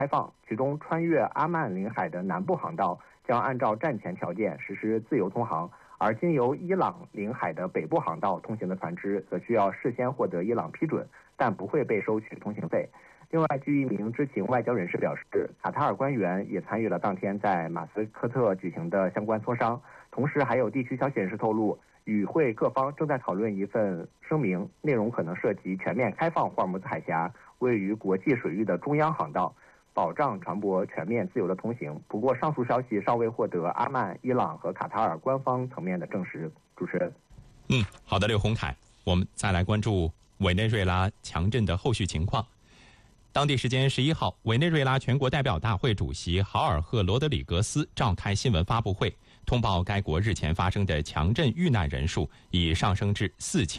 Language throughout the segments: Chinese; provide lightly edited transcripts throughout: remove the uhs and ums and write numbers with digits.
开放，其中穿越阿曼领海的南部航道将按照战前条件实施自由通航，而经由伊朗领海的北部航道通行的船只则需要事先获得伊朗批准，但不会被收取通行费。另外，据一名知情外交人士表示，卡塔尔官员也参与了当天在马斯科特举行的相关磋商，同时还有地区消息人士透露，与会各方正在讨论一份声明，内容可能涉及全面开放霍尔木兹海峡位于国际水域的中央航道，保障船舶全面自由的通行。不过，上述消息尚未获得阿曼、伊朗和卡塔尔官方层面的证实。主持人， 好的，刘洪凯，我们再来关注委内瑞拉强震的后续情况。当地时间11号，委内瑞拉全国代表大会主席豪尔赫·罗德里格斯召开新闻发布会，通报该国日前发生的强震遇难人数已上升至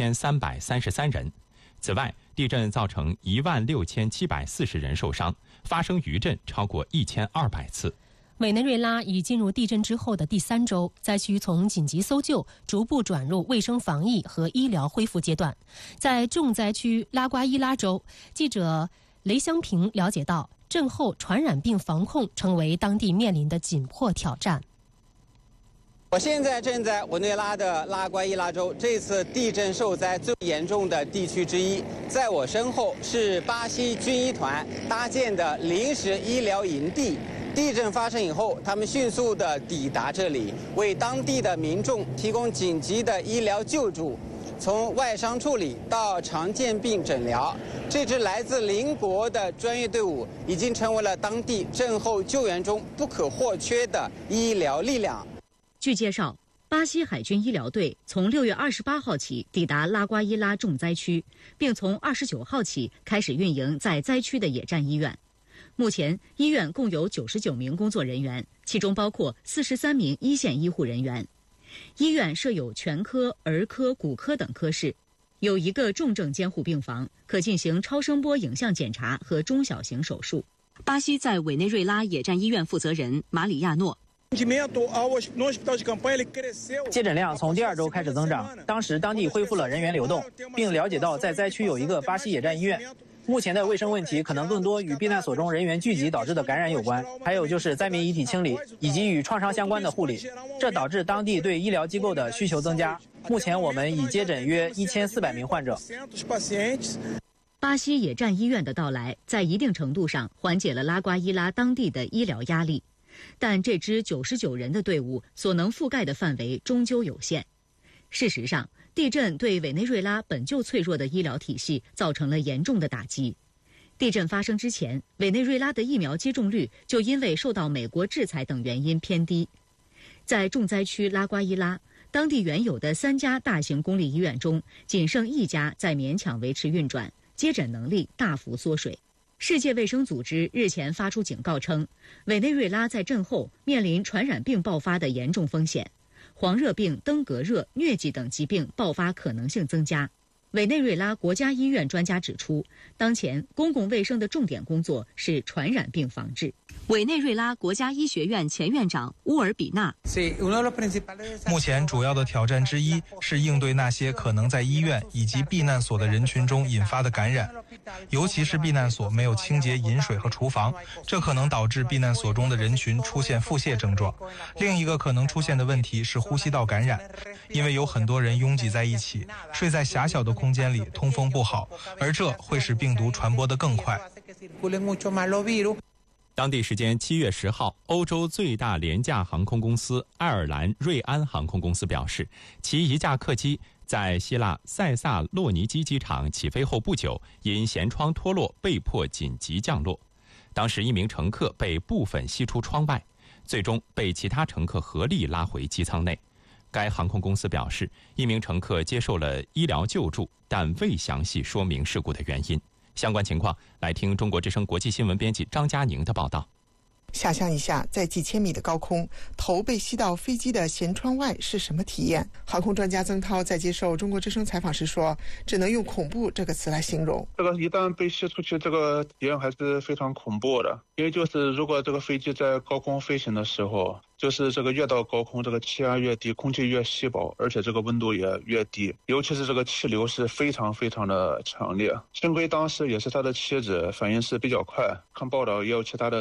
4333人。此外，地震造成16740人受伤，发生余震超过1200次。 委内瑞拉已进入地震之后的第3周，灾区从紧急搜救逐步转入卫生防疫和医疗恢复阶段。在重灾区拉瓜伊拉州，记者雷香平了解到，震后传染病防控成为当地面临的紧迫挑战。 我现在正在委内瑞拉的拉瓜伊拉州，这次地震受灾最严重的地区之一。在我身后是巴西军医团搭建的临时医疗营地。地震发生以后，他们迅速地抵达这里，为当地的民众提供紧急的医疗救助，从外伤处理到常见病诊疗。这支来自邻国的专业队伍已经成为了当地震后救援中不可或缺的医疗力量。 据介绍，巴西海军医疗队从6月28号起抵达拉瓜伊拉重灾区，并从29号起开始运营在灾区的野战医院。目前，医院共有99名工作人员，其中包括43名一线医护人员。医院设有全科、儿科、骨科等科室，有1个重症监护病房，可进行超声波影像检查和中小型手术。巴西在委内瑞拉野战医院负责人马里亚诺。 接诊量从第2周开始增长，当时当地恢复了人员流动，并了解到在灾区有1个巴西野战医院。目前的卫生问题可能更多与避难所中人员聚集导致的感染有关，还有就是灾民遗体清理以及与创伤相关的护理，这导致当地对医疗机构的需求增加。目前我们已接诊约1400名患者。 巴西野战医院的到来，在一定程度上缓解了拉瓜伊拉当地的医疗压力，但这支99人的队伍所能覆盖的范围终究有限。事实上，地震对委内瑞拉本就脆弱的医疗体系造成了严重的打击。地震发生之前，委内瑞拉的疫苗接种率就因为受到美国制裁等原因偏低。在重灾区拉瓜伊拉，当地原有的3家大型公立医院中，仅剩1家在勉强维持运转，接诊能力大幅缩水。世界卫生组织日前发出警告称，委内瑞拉在震后面临传染病爆发的严重风险。黄热病、登革热、疟疾等疾病爆发可能性增加。委内瑞拉国家医院专家指出，当前公共卫生的重点工作是传染病防治。委内瑞拉国家医学院前院长乌尔比纳： 目前主要的挑战之一是应对那些可能在医院以及避难所的人群中引发的感染，尤其是避难所没有清洁饮水和厨房，这可能导致避难所中的人群出现腹泻症状。另一个可能出现的问题是呼吸道感染，因为有很多人拥挤在一起，睡在狭小的空间里，通风不好，而这会使病毒传播得更快。 当地时间7月10号，欧洲最大廉价航空公司爱尔兰瑞安航空公司表示，其一架客机在希腊塞萨洛尼基机场起飞后不久，因舷窗脱落被迫紧急降落。当时1名乘客被部分吸出窗外，最终被其他乘客合力拉回机舱内。该航空公司表示，1名乘客接受了医疗救助，但未详细说明事故的原因。相关情况，来听中国之声国际新闻编辑张佳宁的报道。 想象一下，在几千米的高空，头被吸到飞机的舷窗外是什么体验？航空专家曾涛在接受中国之声采访时说，只能用恐怖这个词来形容。 这个一旦被吸出去，这个体验还是非常恐怖的。因为就是如果这个飞机在高空飞行的时候，就是这个越到高空，这个气压越低，空气越稀薄，而且这个温度也越低，尤其是这个气流是非常非常的强烈。幸亏当时也是他的妻子反应是比较快，看报道也有其他的